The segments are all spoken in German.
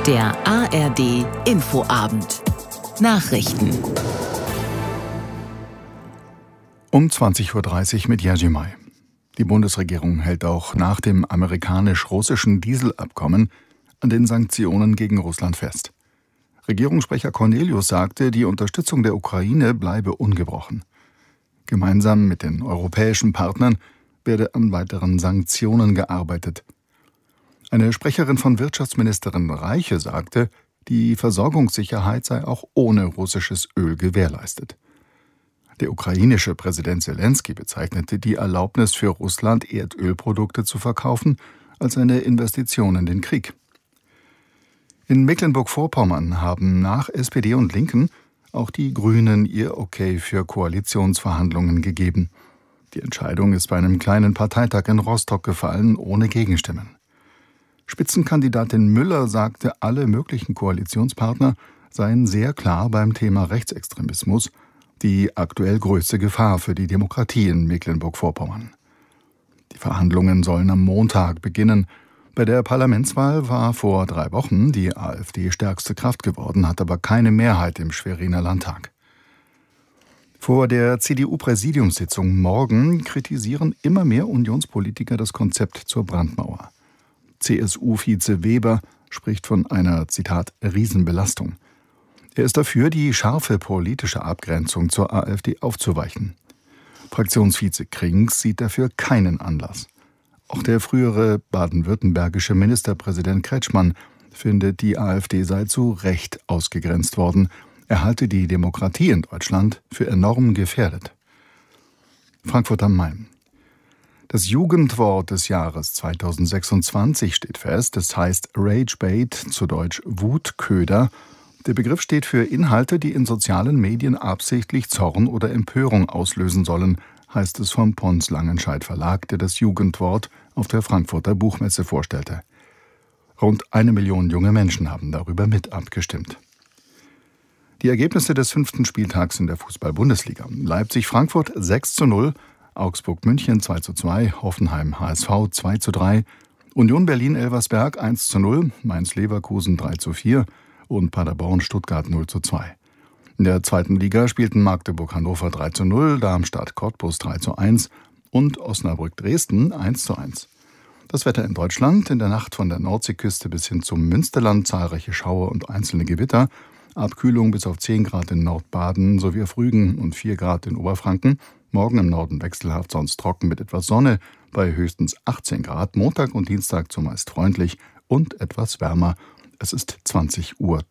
Der ARD Infoabend. Nachrichten. Um 20.30 Uhr mit Jerzy May. Die Bundesregierung hält auch nach dem amerikanisch-russischen Dieselabkommen an den Sanktionen gegen Russland fest. Regierungssprecher Cornelius sagte, die Unterstützung der Ukraine bleibe ungebrochen. Gemeinsam mit den europäischen Partnern werde an weiteren Sanktionen gearbeitet. Eine Sprecherin von Wirtschaftsministerin Reiche sagte, die Versorgungssicherheit sei auch ohne russisches Öl gewährleistet. Der ukrainische Präsident Selenskyj bezeichnete die Erlaubnis für Russland, Erdölprodukte zu verkaufen, als eine Investition in den Krieg. In Mecklenburg-Vorpommern haben nach SPD und Linken auch die Grünen ihr Okay für Koalitionsverhandlungen gegeben. Die Entscheidung ist bei einem kleinen Parteitag in Rostock gefallen, ohne Gegenstimmen. Spitzenkandidatin Müller sagte, alle möglichen Koalitionspartner seien sehr klar beim Thema Rechtsextremismus, die aktuell größte Gefahr für die Demokratie in Mecklenburg-Vorpommern. Die Verhandlungen sollen am Montag beginnen. Bei der Parlamentswahl war vor 3 Wochen die AfD stärkste Kraft geworden, hat aber keine Mehrheit im Schweriner Landtag. Vor der CDU-Präsidiumssitzung morgen kritisieren immer mehr Unionspolitiker das Konzept zur Brandmauer. CSU-Vize Weber spricht von einer, Zitat, Riesenbelastung. Er ist dafür, die scharfe politische Abgrenzung zur AfD aufzuweichen. Fraktionsvize Krings sieht dafür keinen Anlass. Auch der frühere baden-württembergische Ministerpräsident Kretschmann findet, die AfD sei zu Recht ausgegrenzt worden. Er halte die Demokratie in Deutschland für enorm gefährdet. Frankfurt am Main. Das Jugendwort des Jahres 2026 steht fest. Es heißt Ragebait, zu Deutsch Wutköder. Der Begriff steht für Inhalte, die in sozialen Medien absichtlich Zorn oder Empörung auslösen sollen, heißt es vom Pons Langenscheidt Verlag, der das Jugendwort auf der Frankfurter Buchmesse vorstellte. Rund 1 Million junge Menschen haben darüber mit abgestimmt. Die Ergebnisse des 5. Spieltags in der Fußball-Bundesliga. Leipzig-Frankfurt 6:0, Augsburg-München 2:2, Hoffenheim-HSV 2:3, Union Berlin-Elversberg 1:0, Mainz-Leverkusen 3:4 und Paderborn-Stuttgart 0:2. In der 2. Liga spielten Magdeburg-Hannover 3:0, Darmstadt-Cottbus 3:1 und Osnabrück-Dresden 1:1. Das Wetter in Deutschland: in der Nacht von der Nordseeküste bis hin zum Münsterland zahlreiche Schauer und einzelne Gewitter. Abkühlung bis auf 10 Grad in Nordbaden sowie auf Rügen und 4 Grad in Oberfranken. Morgen im Norden wechselhaft, sonst trocken mit etwas Sonne bei höchstens 18 Grad. Montag und Dienstag zumeist freundlich und etwas wärmer. Es ist 20:33 Uhr.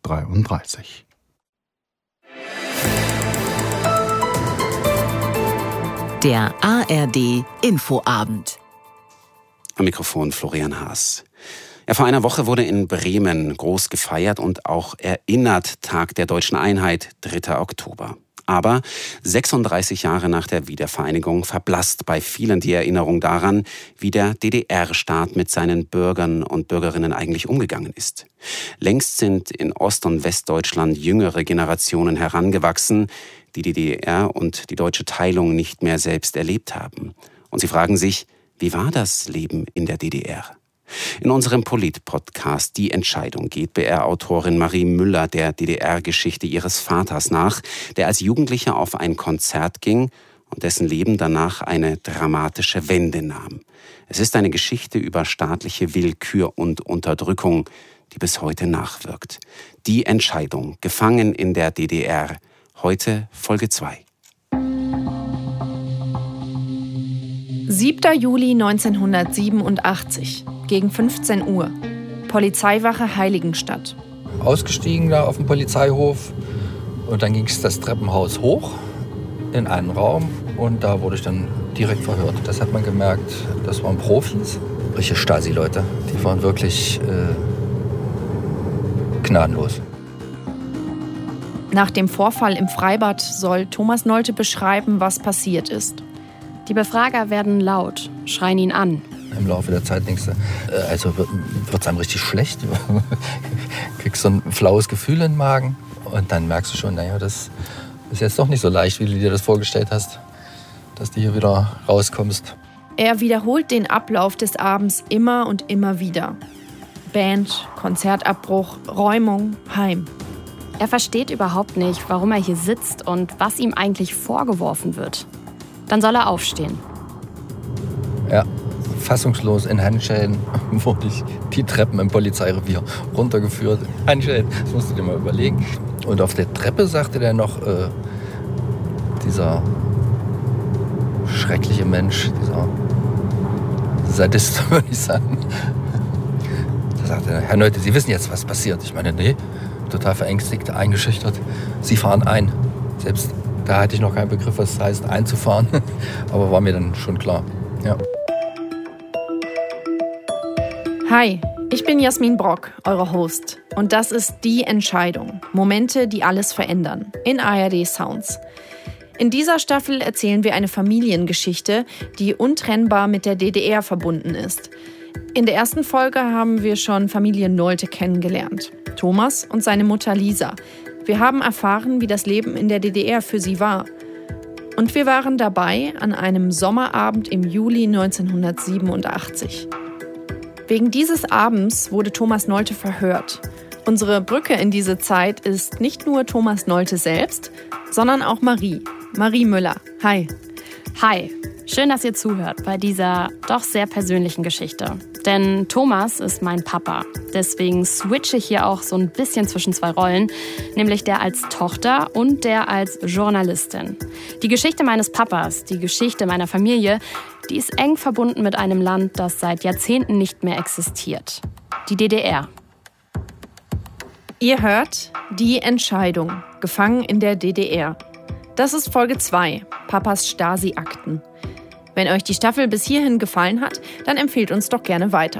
Der ARD Infoabend. Am Mikrofon Florian Haas. Ja, vor einer Woche wurde in Bremen groß gefeiert und auch erinnert, Tag der Deutschen Einheit, 3. Oktober. Aber 36 Jahre nach der Wiedervereinigung verblasst bei vielen die Erinnerung daran, wie der DDR-Staat mit seinen Bürgern und Bürgerinnen eigentlich umgegangen ist. Längst sind in Ost- und Westdeutschland jüngere Generationen herangewachsen, die die DDR und die deutsche Teilung nicht mehr selbst erlebt haben. Und sie fragen sich, wie war das Leben in der DDR? In unserem Polit-Podcast Die Entscheidung geht BR-Autorin Marie Müller der DDR-Geschichte ihres Vaters nach, der als Jugendlicher auf ein Konzert ging und dessen Leben danach eine dramatische Wende nahm. Es ist eine Geschichte über staatliche Willkür und Unterdrückung, die bis heute nachwirkt. Die Entscheidung, gefangen in der DDR. Heute Folge 2. 7. Juli 1987, gegen 15 Uhr. Polizeiwache Heiligenstadt. Ausgestiegen da auf dem Polizeihof und dann ging es das Treppenhaus hoch in einen Raum und da wurde ich dann direkt verhört. Das hat man gemerkt, das waren Profis, richtige Stasi-Leute. Die waren wirklich gnadenlos. Nach dem Vorfall im Freibad soll Thomas Nolte beschreiben, was passiert ist. Die Befrager werden laut, schreien ihn an. Im Laufe der Zeit denkst du, also wird es einem richtig schlecht. Kriegst so ein flaues Gefühl in den Magen und dann merkst du schon, naja, das ist jetzt doch nicht so leicht, wie du dir das vorgestellt hast, dass du hier wieder rauskommst. Er wiederholt den Ablauf des Abends immer und immer wieder. Band, Konzertabbruch, Räumung, Heim. Er versteht überhaupt nicht, warum er hier sitzt und was ihm eigentlich vorgeworfen wird. Dann soll er aufstehen. Ja, fassungslos in Handschellen wurde ich die Treppen im Polizeirevier runtergeführt. Handschellen, das musst du dir mal überlegen. Und auf der Treppe sagte der noch, dieser schreckliche Mensch, dieser Sadist, würde ich sagen. Da sagte er, Herr Nolte, Sie wissen jetzt, was passiert. Ich meine, nee, total verängstigt, eingeschüchtert. Sie fahren ein. Selbst da hatte ich noch keinen Begriff, was es heißt, einzufahren. Aber war mir dann schon klar. Ja. Hi, ich bin Jasmin Brock, eure Host. Und das ist Die Entscheidung. Momente, die alles verändern. In ARD Sounds. In dieser Staffel erzählen wir eine Familiengeschichte, die untrennbar mit der DDR verbunden ist. In der ersten Folge haben wir schon Familie Nolte kennengelernt. Thomas und seine Mutter Lisa. Wir haben erfahren, wie das Leben in der DDR für sie war. Und wir waren dabei an einem Sommerabend im Juli 1987. Wegen dieses Abends wurde Thomas Nolte verhört. Unsere Brücke in diese Zeit ist nicht nur Thomas Nolte selbst, sondern auch Marie Müller. Hi. Hi, schön, dass ihr zuhört bei dieser doch sehr persönlichen Geschichte. Denn Thomas ist mein Papa. Deswegen switche ich hier auch so ein bisschen zwischen zwei Rollen, nämlich der als Tochter und der als Journalistin. Die Geschichte meines Papas, die Geschichte meiner Familie, die ist eng verbunden mit einem Land, das seit Jahrzehnten nicht mehr existiert. Die DDR. Ihr hört Die Entscheidung, gefangen in der DDR. Das ist Folge 2, Papas Stasi-Akten. Wenn euch die Staffel bis hierhin gefallen hat, dann empfehlt uns doch gerne weiter.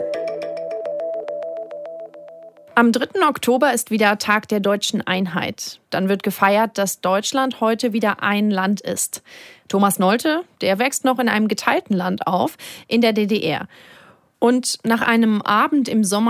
Am 3. Oktober ist wieder Tag der deutschen Einheit. Dann wird gefeiert, dass Deutschland heute wieder ein Land ist. Thomas Nolte, der wächst noch in einem geteilten Land auf, in der DDR. Und nach einem Abend im Sommer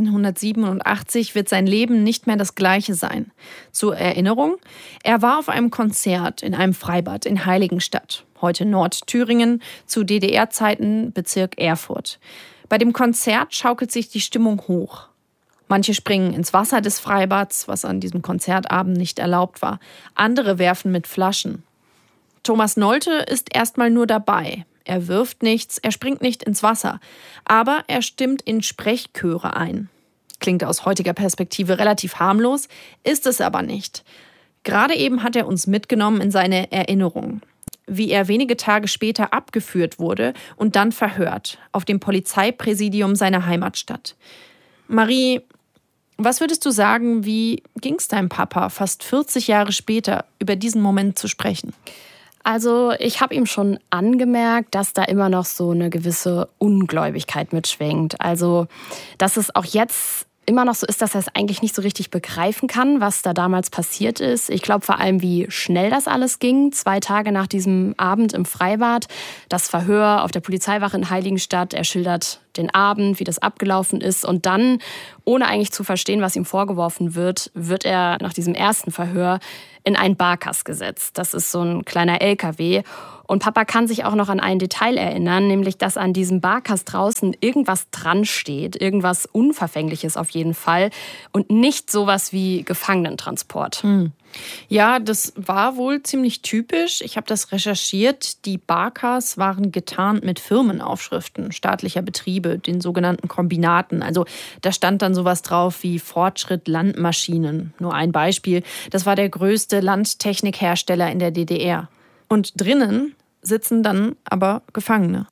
1987 wird sein Leben nicht mehr das gleiche sein. Zur Erinnerung, er war auf einem Konzert in einem Freibad in Heiligenstadt, heute Nordthüringen, zu DDR-Zeiten Bezirk Erfurt. Bei dem Konzert schaukelt sich die Stimmung hoch. Manche springen ins Wasser des Freibads, was an diesem Konzertabend nicht erlaubt war. Andere werfen mit Flaschen. Thomas Nolte ist erstmal nur dabei. Er wirft nichts, er springt nicht ins Wasser. Aber er stimmt in Sprechchöre ein. Klingt aus heutiger Perspektive relativ harmlos, ist es aber nicht. Gerade eben hat er uns mitgenommen in seine Erinnerung. Wie er wenige Tage später abgeführt wurde und dann verhört, auf dem Polizeipräsidium seiner Heimatstadt. Marie, was würdest du sagen, wie ging es deinem Papa fast 40 Jahre später, über diesen Moment zu sprechen? Also ich habe ihm schon angemerkt, dass da immer noch so eine gewisse Ungläubigkeit mitschwingt. Also dass es auch jetzt immer noch so ist, dass er es eigentlich nicht so richtig begreifen kann, was da damals passiert ist. Ich glaube vor allem, wie schnell das alles ging. 2 Tage nach diesem Abend im Freibad, das Verhör auf der Polizeiwache in Heiligenstadt. Er schildert den Abend, wie das abgelaufen ist. Und dann, ohne eigentlich zu verstehen, was ihm vorgeworfen wird, wird er nach diesem ersten Verhör in einen Barkas gesetzt. Das ist so ein kleiner LKW. Und Papa kann sich auch noch an ein Detail erinnern, nämlich, dass an diesem Barkas draußen irgendwas dran steht, irgendwas Unverfängliches auf jeden Fall und nicht sowas wie Gefangenentransport. Ja, das war wohl ziemlich typisch. Ich habe das recherchiert. Die Barkas waren getarnt mit Firmenaufschriften staatlicher Betriebe, den sogenannten Kombinaten. Also da stand dann sowas drauf wie Fortschritt Landmaschinen. Nur ein Beispiel. Das war der größte Landtechnikhersteller in der DDR. Und drinnen sitzen dann aber Gefangene.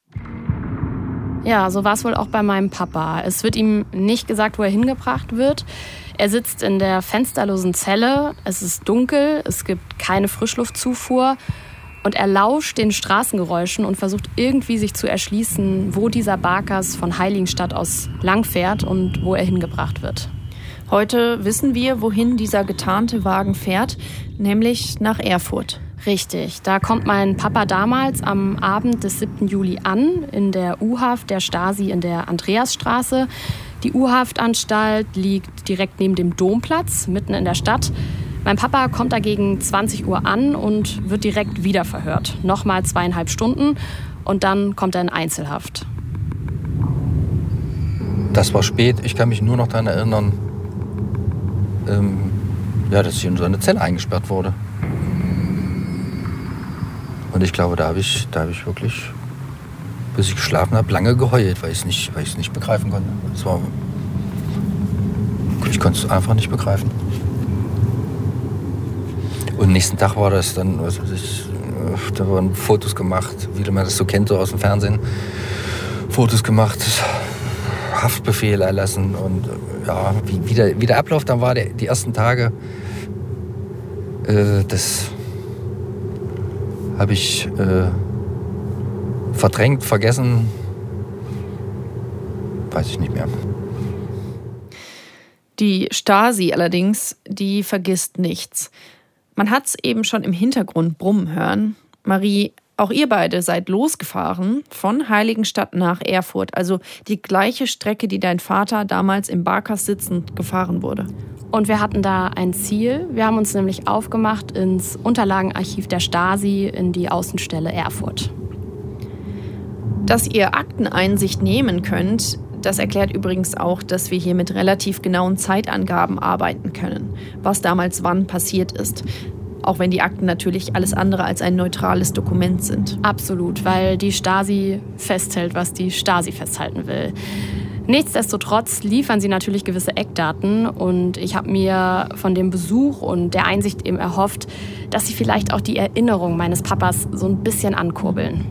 Ja, so war es wohl auch bei meinem Papa. Es wird ihm nicht gesagt, wo er hingebracht wird. Er sitzt in der fensterlosen Zelle, es ist dunkel, es gibt keine Frischluftzufuhr und er lauscht den Straßengeräuschen und versucht irgendwie sich zu erschließen, wo dieser Barkas von Heiligenstadt aus langfährt und wo er hingebracht wird. Heute wissen wir, wohin dieser getarnte Wagen fährt, nämlich nach Erfurt. Richtig, da kommt mein Papa damals am Abend des 7. Juli an, in der U-Haft der Stasi in der Andreasstraße. Die U-Haftanstalt liegt direkt neben dem Domplatz, mitten in der Stadt. Mein Papa kommt da gegen 20 Uhr an und wird direkt wieder verhört. Nochmal 2,5 Stunden und dann kommt er in Einzelhaft. Das war spät. Ich kann mich nur noch daran erinnern, dass ich in so eine Zelle eingesperrt wurde. Und ich glaube, da habe ich wirklich, bis ich geschlafen habe, lange geheult, weil ich es nicht begreifen konnte. Ich konnte es einfach nicht begreifen. Und nächsten Tag war das dann, da wurden Fotos gemacht, wie man das so kennt, so aus dem Fernsehen. Fotos gemacht, Haftbefehl erlassen und ja, wie der Ablauf dann war, die ersten Tage, das habe ich verdrängt, vergessen, weiß ich nicht mehr. Die Stasi allerdings, die vergisst nichts. Man hat's eben schon im Hintergrund brummen hören. Marie, auch ihr beide seid losgefahren von Heiligenstadt nach Erfurt, also die gleiche Strecke, die dein Vater damals im Barkas sitzend gefahren wurde. Und wir hatten da ein Ziel. Wir haben uns nämlich aufgemacht ins Unterlagenarchiv der Stasi in die Außenstelle Erfurt. Dass ihr Akteneinsicht nehmen könnt, das erklärt übrigens auch, dass wir hier mit relativ genauen Zeitangaben arbeiten können, was damals wann passiert ist. Auch wenn die Akten natürlich alles andere als ein neutrales Dokument sind. Absolut, weil die Stasi festhält, was die Stasi festhalten will. Nichtsdestotrotz liefern sie natürlich gewisse Eckdaten und ich habe mir von dem Besuch und der Einsicht eben erhofft, dass sie vielleicht auch die Erinnerung meines Papas so ein bisschen ankurbeln.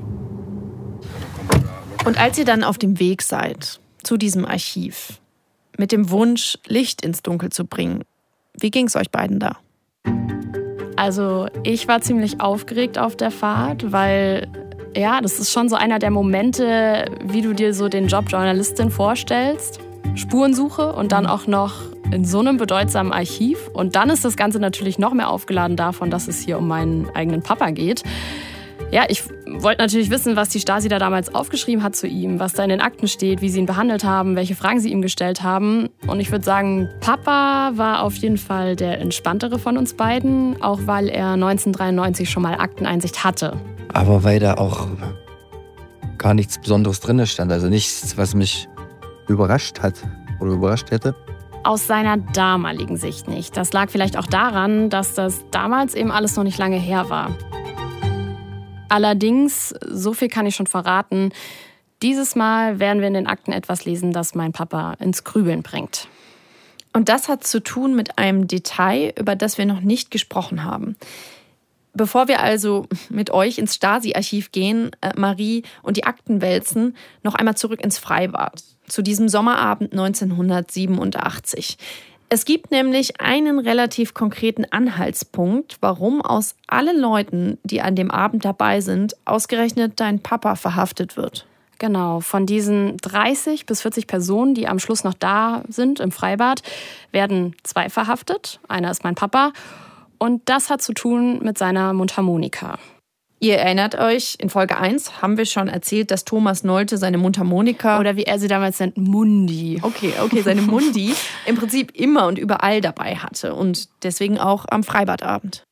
Und als ihr dann auf dem Weg seid zu diesem Archiv, mit dem Wunsch, Licht ins Dunkel zu bringen, wie ging es euch beiden da? Also ich war ziemlich aufgeregt auf der Fahrt, weil ja, das ist schon so einer der Momente, wie du dir so den Job Journalistin vorstellst. Spurensuche und dann auch noch in so einem bedeutsamen Archiv. Und dann ist das Ganze natürlich noch mehr aufgeladen davon, dass es hier um meinen eigenen Papa geht. Ja, ich wollte natürlich wissen, was die Stasi da damals aufgeschrieben hat zu ihm, was da in den Akten steht, wie sie ihn behandelt haben, welche Fragen sie ihm gestellt haben. Und ich würde sagen, Papa war auf jeden Fall der entspanntere von uns beiden, auch weil er 1993 schon mal Akteneinsicht hatte. Aber weil da auch gar nichts Besonderes drin stand, also nichts, was mich überrascht hat oder überrascht hätte. Aus seiner damaligen Sicht nicht. Das lag vielleicht auch daran, dass das damals eben alles noch nicht lange her war. Allerdings, so viel kann ich schon verraten, dieses Mal werden wir in den Akten etwas lesen, das mein Papa ins Grübeln bringt. Und das hat zu tun mit einem Detail, über das wir noch nicht gesprochen haben. Bevor wir also mit euch ins Stasi-Archiv gehen, Marie, und die Akten wälzen, noch einmal zurück ins Freibad, zu diesem Sommerabend 1987. Es gibt nämlich einen relativ konkreten Anhaltspunkt, warum aus allen Leuten, die an dem Abend dabei sind, ausgerechnet dein Papa verhaftet wird. Genau, von diesen 30 bis 40 Personen, die am Schluss noch da sind im Freibad, werden 2 verhaftet. Einer ist mein Papa. Und das hat zu tun mit seiner Mundharmonika. Ihr erinnert euch, in Folge 1 haben wir schon erzählt, dass Thomas Nolte seine Mundharmonika, oder wie er sie damals nennt, Mundi. Okay, seine Mundi im Prinzip immer und überall dabei hatte und deswegen auch am Freibadabend.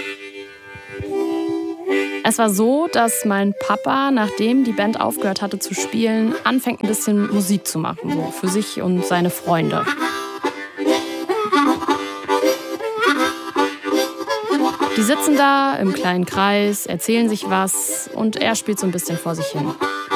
Es war so, dass mein Papa, nachdem die Band aufgehört hatte zu spielen, anfängt ein bisschen Musik zu machen, so für sich und seine Freunde. Die sitzen da im kleinen Kreis, erzählen sich was und er spielt so ein bisschen vor sich hin.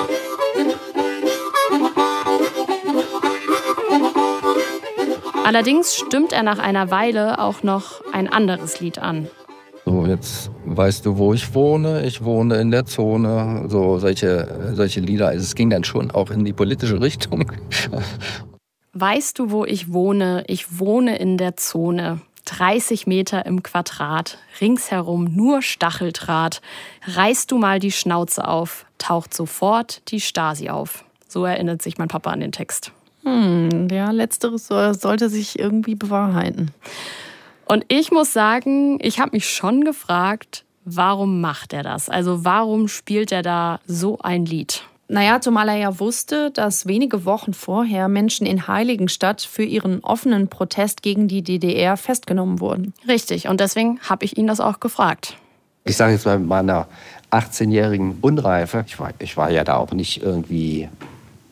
Allerdings stimmt er nach einer Weile auch noch ein anderes Lied an. So, jetzt weißt du, wo ich wohne. Ich wohne in der Zone. So solche Lieder. Also es ging dann schon auch in die politische Richtung. Weißt du, wo ich wohne? Ich wohne in der Zone. 30 Meter im Quadrat, ringsherum nur Stacheldraht. Reißt du mal die Schnauze auf, taucht sofort die Stasi auf. So erinnert sich mein Papa an den Text. Ja, letzteres sollte sich irgendwie bewahrheiten. Und ich muss sagen, ich habe mich schon gefragt, warum macht er das? Also warum spielt er da so ein Lied? Naja, zumal er ja wusste, dass wenige Wochen vorher Menschen in Heiligenstadt für ihren offenen Protest gegen die DDR festgenommen wurden. Richtig, und deswegen habe ich ihn das auch gefragt. Ich sage jetzt mal, mit meiner 18-jährigen Unreife, ich war ja da auch nicht irgendwie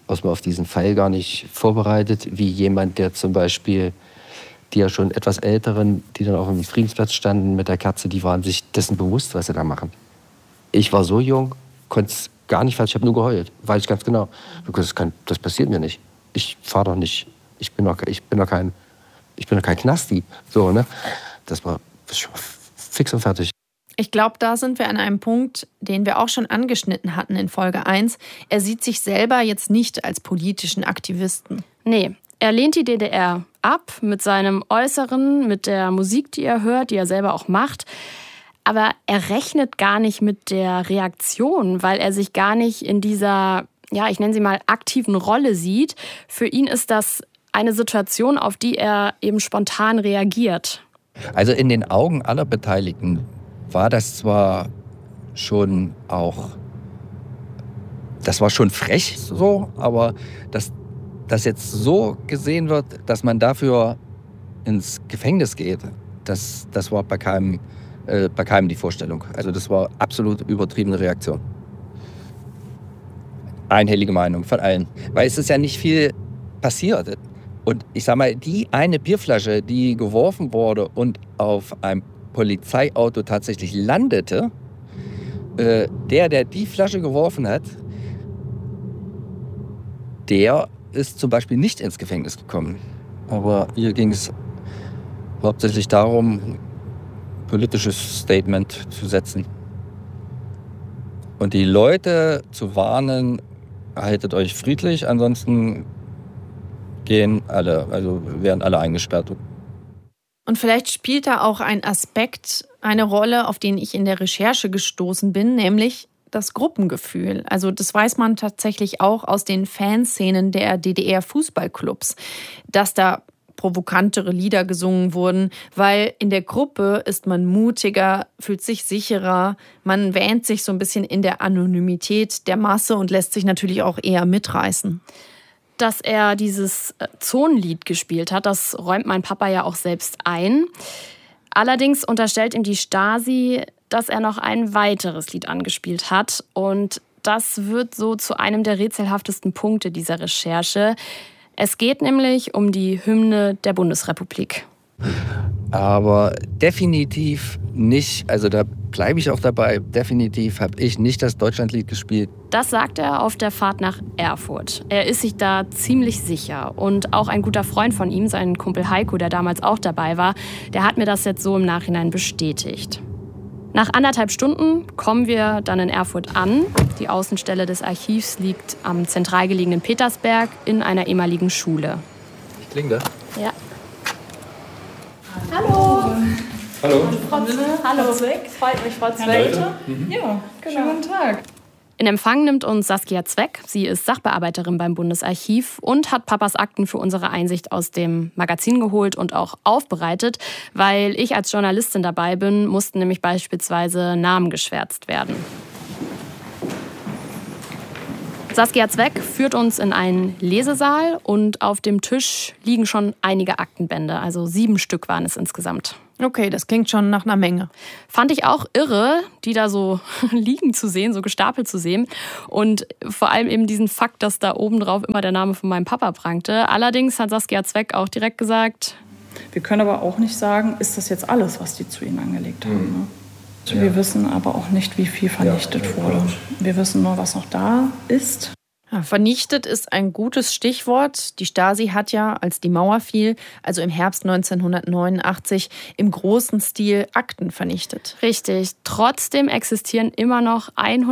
aus man auf diesen Fall gar nicht vorbereitet, wie jemand, der zum Beispiel die ja schon etwas Älteren, die dann auch am Friedensplatz standen mit der Kerze, die waren sich dessen bewusst, was sie da machen. Ich war so jung, konnte es gar nicht, ich habe nur geheult, weiß ich ganz genau. Das passiert mir nicht. Ich fahre doch nicht. Ich bin doch kein Knasti. So, ne? Das war fix und fertig. Ich glaube, da sind wir an einem Punkt, den wir auch schon angeschnitten hatten in Folge 1. Er sieht sich selber jetzt nicht als politischen Aktivisten. Nee, er lehnt die DDR ab mit seinem Äußeren, mit der Musik, die er hört, die er selber auch macht. Aber er rechnet gar nicht mit der Reaktion, weil er sich gar nicht in dieser, ja, ich nenne sie mal, aktiven Rolle sieht. Für ihn ist das eine Situation, auf die er eben spontan reagiert. Also in den Augen aller Beteiligten war das zwar schon auch, das war schon frech so, aber dass jetzt so gesehen wird, dass man dafür ins Gefängnis geht, das war bei keinem die Vorstellung. Also das war absolut übertriebene Reaktion. Einhellige Meinung von allen. Weil es ist ja nicht viel passiert. Und ich sag mal, die eine Bierflasche, die geworfen wurde und auf einem Polizeiauto tatsächlich landete, der die Flasche geworfen hat, der ist zum Beispiel nicht ins Gefängnis gekommen. Aber hier ging es hauptsächlich darum, ein politisches Statement zu setzen. Und die Leute zu warnen, haltet euch friedlich, ansonsten werden alle eingesperrt. Und vielleicht spielt da auch ein Aspekt eine Rolle, auf den ich in der Recherche gestoßen bin, nämlich das Gruppengefühl. Also das weiß man tatsächlich auch aus den Fanszenen der DDR-Fußballclubs, dass da provokantere Lieder gesungen wurden, weil in der Gruppe ist man mutiger, fühlt sich sicherer, man wähnt sich so ein bisschen in der Anonymität der Masse und lässt sich natürlich auch eher mitreißen. Dass er dieses Zonenlied gespielt hat, das räumt mein Papa ja auch selbst ein. Allerdings unterstellt ihm die Stasi, dass er noch ein weiteres Lied angespielt hat. Und das wird so zu einem der rätselhaftesten Punkte dieser Recherche. Es geht nämlich um die Hymne der Bundesrepublik. Aber definitiv nicht, also da bleibe ich auch dabei, definitiv habe ich nicht das Deutschlandlied gespielt. Das sagt er auf der Fahrt nach Erfurt. Er ist sich da ziemlich sicher. Und auch ein guter Freund von ihm, sein Kumpel Heiko, der damals auch dabei war, der hat mir das jetzt so im Nachhinein bestätigt. Nach 1,5 Stunden kommen wir dann in Erfurt an. Die Außenstelle des Archivs liegt am zentral gelegenen Petersberg in einer ehemaligen Schule. Ich klinge da? Ja. Hallo. Hallo. Hallo. Freut mich, Frau Zweck. Ja, genau. Schönen guten Tag. In Empfang nimmt uns Saskia Zweck. Sie ist Sachbearbeiterin beim Bundesarchiv und hat Papas Akten für unsere Einsicht aus dem Magazin geholt und auch aufbereitet. Weil ich als Journalistin dabei bin, mussten nämlich beispielsweise Namen geschwärzt werden. Saskia Zweck führt uns in einen Lesesaal und auf dem Tisch liegen schon einige Aktenbände. Also 7 Stück waren es insgesamt. Okay, das klingt schon nach einer Menge. Fand ich auch irre, die da so liegen zu sehen, so gestapelt zu sehen. Und vor allem eben diesen Fakt, dass da oben drauf immer der Name von meinem Papa prangte. Allerdings hat Saskia Zweck auch direkt gesagt: Wir können aber auch nicht sagen, ist das jetzt alles, was die zu ihnen angelegt haben. Ne? Ja. Wir wissen aber auch nicht, wie viel vernichtet wurde. Wir wissen nur, was noch da ist. Ja, vernichtet ist ein gutes Stichwort. Die Stasi hat ja, als die Mauer fiel, also im Herbst 1989, im großen Stil Akten vernichtet. Richtig. Trotzdem existieren immer noch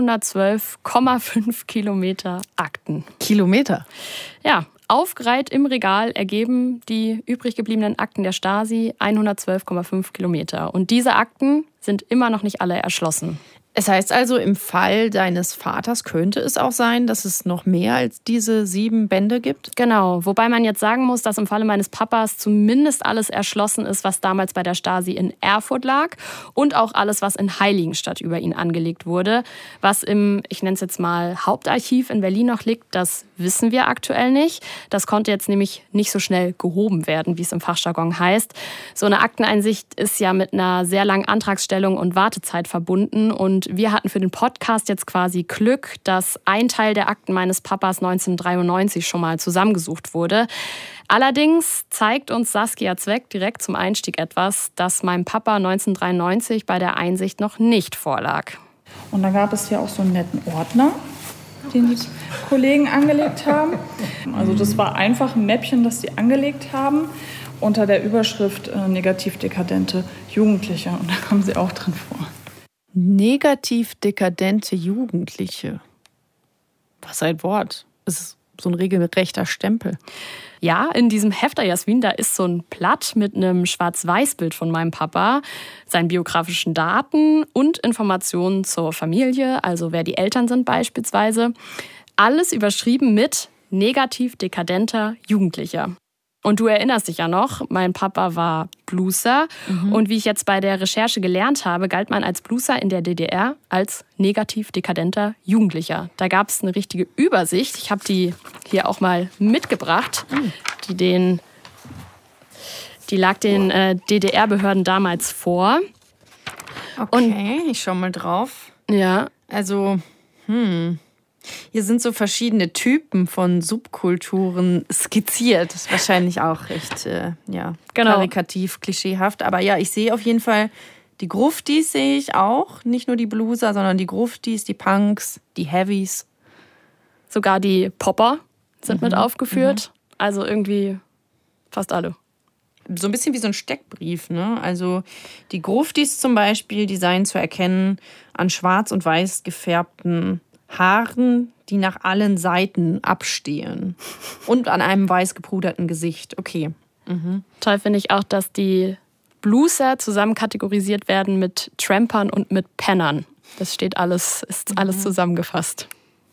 112,5 Kilometer Akten. Kilometer? Ja, aufgereiht im Regal ergeben die übrig gebliebenen Akten der Stasi 112,5 Kilometer. Und diese Akten sind immer noch nicht alle erschlossen. Es heißt also, im Fall deines Vaters könnte es auch sein, dass es noch mehr als diese 7 Bände gibt? Genau, wobei man jetzt sagen muss, dass im Falle meines Papas zumindest alles erschlossen ist, was damals bei der Stasi in Erfurt lag und auch alles, was in Heiligenstadt über ihn angelegt wurde. Was im, ich nenne es jetzt mal, Hauptarchiv in Berlin noch liegt, das wissen wir aktuell nicht. Das konnte jetzt nämlich nicht so schnell gehoben werden, wie es im Fachjargon heißt. So eine Akteneinsicht ist ja mit einer sehr langen Antragsstellung und Wartezeit verbunden. Und wir hatten für den Podcast jetzt quasi Glück, dass ein Teil der Akten meines Papas 1993 schon mal zusammengesucht wurde. Allerdings zeigt uns Saskia Zweck direkt zum Einstieg etwas, das meinem Papa 1993 bei der Einsicht noch nicht vorlag. Und da gab es ja auch so einen netten Ordner, den die Kollegen angelegt haben. Also das war einfach ein Mäppchen, das die angelegt haben, unter der Überschrift negativ dekadente Jugendliche. Und da kommen sie auch drin vor. Negativ dekadente Jugendliche. Was ein Wort. Das ist so ein regelrechter Stempel. Ja, in diesem Hefter, Jasmin, da ist so ein Blatt mit einem Schwarz-Weiß-Bild von meinem Papa, seinen biografischen Daten und Informationen zur Familie, also wer die Eltern sind beispielsweise. Alles überschrieben mit negativ dekadenter Jugendlicher. Und du erinnerst dich ja noch, mein Papa war Blueser. Und wie ich jetzt bei der Recherche gelernt habe, galt man als Blueser in der DDR als negativ dekadenter Jugendlicher. Da gab es eine richtige Übersicht. Ich habe die hier auch mal mitgebracht. Die lag den DDR-Behörden damals vor. Okay, ich schau mal drauf. Ja. Also, hier sind so verschiedene Typen von Subkulturen skizziert. Das ist wahrscheinlich auch recht karikativ, klischeehaft. Aber ja, ich sehe auf jeden Fall, die Gruftis sehe ich auch. Nicht nur die Blueser, sondern die Gruftis, die Punks, die Heavies. Sogar die Popper sind mit aufgeführt. Also irgendwie fast alle. So ein bisschen wie so ein Steckbrief, ne? Also die Gruftis zum Beispiel, die seien zu erkennen an schwarz und weiß gefärbten Haaren, die nach allen Seiten abstehen. Und an einem weiß gepuderten Gesicht. Okay. Toll finde ich auch, dass die Blueser zusammen kategorisiert werden mit Trampern und mit Pennern. Das ist alles zusammengefasst.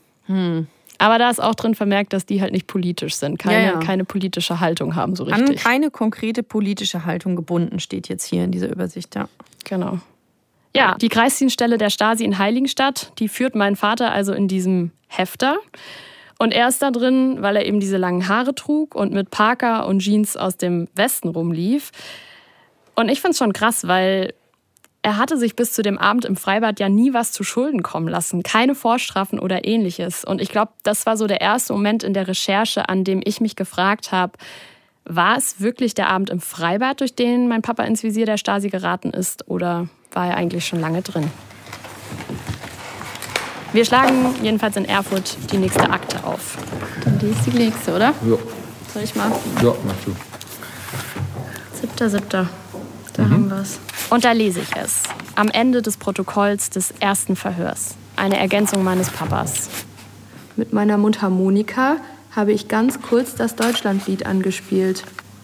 Aber da ist auch drin vermerkt, dass die halt nicht politisch sind. Keine politische Haltung haben so richtig. An keine konkrete politische Haltung gebunden, steht jetzt hier in dieser Übersicht, ja. Genau. Ja, die Kreisdienststelle der Stasi in Heiligenstadt, die führt meinen Vater also in diesem Hefter. Und er ist da drin, weil er eben diese langen Haare trug und mit Parker und Jeans aus dem Westen rumlief. Und ich finde es schon krass, weil er hatte sich bis zu dem Abend im Freibad ja nie was zu Schulden kommen lassen. Keine Vorstrafen oder Ähnliches. Und ich glaube, das war so der erste Moment in der Recherche, an dem ich mich gefragt habe, war es wirklich der Abend im Freibad, durch den mein Papa ins Visier der Stasi geraten ist, oder war er eigentlich schon lange drin? Wir schlagen jedenfalls in Erfurt die nächste Akte auf. Dann die ist die nächste, oder? Ja. Soll ich mal? Ja, mach du. 7.7. Da haben wir es. Und da lese ich es. Am Ende des Protokolls des ersten Verhörs. Eine Ergänzung meines Papas. Mit meiner Mundharmonika habe ich ganz kurz das Deutschlandlied angespielt.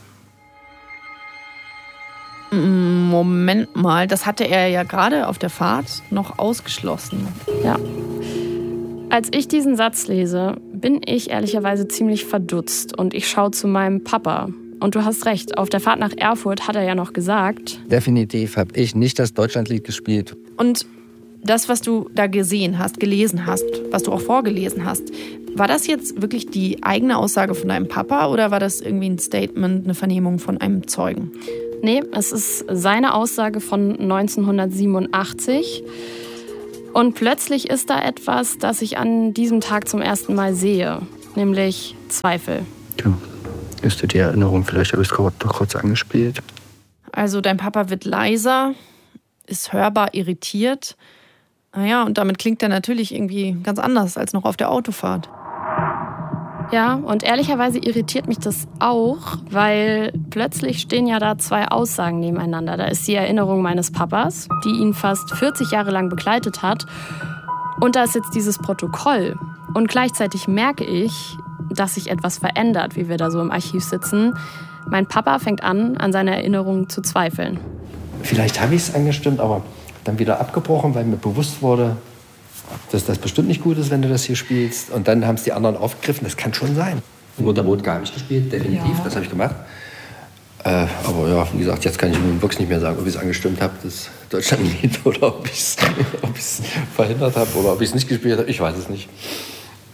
Moment mal, das hatte er ja gerade auf der Fahrt noch ausgeschlossen. Ja. Als ich diesen Satz lese, bin ich ehrlicherweise ziemlich verdutzt und ich schaue zu meinem Papa. Und du hast recht, auf der Fahrt nach Erfurt hat er ja noch gesagt: Definitiv habe ich nicht das Deutschlandlied gespielt. Und das, was du da gesehen hast, gelesen hast, was du auch vorgelesen hast, war das jetzt wirklich die eigene Aussage von deinem Papa oder war das irgendwie ein Statement, eine Vernehmung von einem Zeugen? Nee, es ist seine Aussage von 1987. Und plötzlich ist da etwas, das ich an diesem Tag zum ersten Mal sehe, nämlich Zweifel. Ja, ist dir die Erinnerung, vielleicht habe ich es doch kurz angespielt. Also dein Papa wird leiser, ist hörbar irritiert. Naja, und damit klingt er natürlich irgendwie ganz anders als noch auf der Autofahrt. Ja, und ehrlicherweise irritiert mich das auch, weil plötzlich stehen ja da zwei Aussagen nebeneinander. Da ist die Erinnerung meines Papas, die ihn fast 40 Jahre lang begleitet hat. Und da ist jetzt dieses Protokoll. Und gleichzeitig merke ich, dass sich etwas verändert, wie wir da so im Archiv sitzen. Mein Papa fängt an seiner Erinnerung zu zweifeln. Vielleicht habe ich es angestimmt, aber dann wieder abgebrochen, weil mir bewusst wurde, dass das bestimmt nicht gut ist, wenn du das hier spielst. Und dann haben es die anderen aufgegriffen. Das kann schon sein. Mutterboot gar nicht gespielt, definitiv. Ja. Das habe ich gemacht. Aber ja, wie gesagt, jetzt kann ich wirklich nicht mehr sagen, ob ich es angestimmt habe, das Deutschlandlied, oder ob ich es verhindert habe oder ob ich es nicht gespielt habe. Ich weiß es nicht.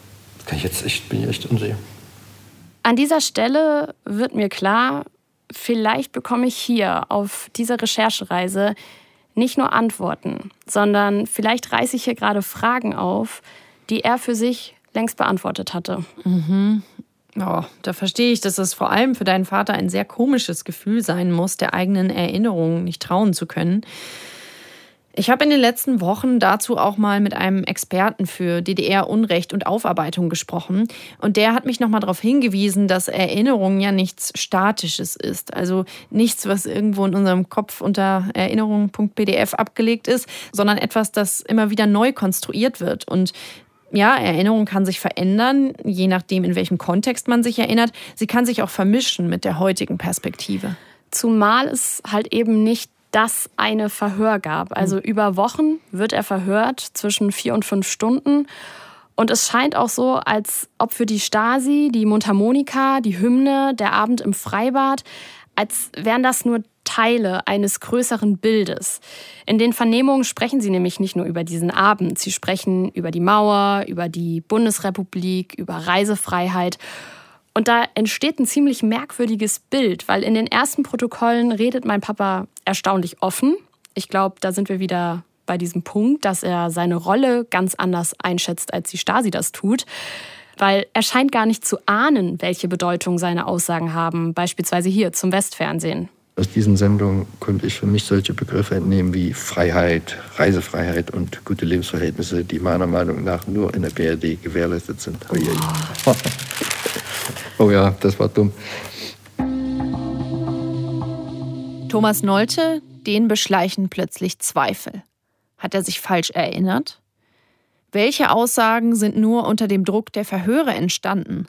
bin ich echt unsicher. An dieser Stelle wird mir klar, vielleicht bekomme ich hier auf dieser Recherchereise nicht nur Antworten, sondern vielleicht reiße ich hier gerade Fragen auf, die er für sich längst beantwortet hatte. Oh, da verstehe ich, dass es vor allem für deinen Vater ein sehr komisches Gefühl sein muss, der eigenen Erinnerungen nicht trauen zu können. Ich habe in den letzten Wochen dazu auch mal mit einem Experten für DDR-Unrecht und Aufarbeitung gesprochen. Und der hat mich nochmal darauf hingewiesen, dass Erinnerung ja nichts Statisches ist. Also nichts, was irgendwo in unserem Kopf unter erinnerung.pdf abgelegt ist, sondern etwas, das immer wieder neu konstruiert wird. Und ja, Erinnerung kann sich verändern, je nachdem, in welchem Kontext man sich erinnert. Sie kann sich auch vermischen mit der heutigen Perspektive. Zumal es halt eben nicht das eine Verhör gab. Also über Wochen wird er verhört, zwischen 4 und 5 Stunden. Und es scheint auch so, als ob für die Stasi die Mundharmonika, die Hymne, der Abend im Freibad, als wären das nur Teile eines größeren Bildes. In den Vernehmungen sprechen sie nämlich nicht nur über diesen Abend. Sie sprechen über die Mauer, über die Bundesrepublik, über Reisefreiheit. Und da entsteht ein ziemlich merkwürdiges Bild, weil in den ersten Protokollen redet mein Papa erstaunlich offen. Ich glaube, da sind wir wieder bei diesem Punkt, dass er seine Rolle ganz anders einschätzt, als die Stasi das tut. Weil er scheint gar nicht zu ahnen, welche Bedeutung seine Aussagen haben, beispielsweise hier zum Westfernsehen. Aus diesen Sendungen konnte ich für mich solche Begriffe entnehmen wie Freiheit, Reisefreiheit und gute Lebensverhältnisse, die meiner Meinung nach nur in der BRD gewährleistet sind. Oh ja, das war dumm. Thomas Nolte, den beschleichen plötzlich Zweifel. Hat er sich falsch erinnert? Welche Aussagen sind nur unter dem Druck der Verhöre entstanden?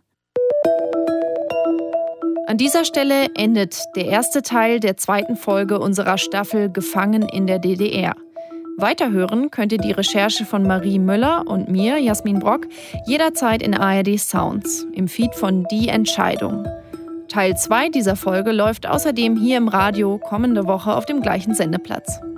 An dieser Stelle endet der erste Teil der 2. Folge unserer Staffel Gefangen in der DDR. Weiterhören könnt ihr die Recherche von Marie Müller und mir, Jasmin Brock, jederzeit in ARD Sounds, im Feed von Die Entscheidung. Teil 2 dieser Folge läuft außerdem hier im Radio kommende Woche auf dem gleichen Sendeplatz.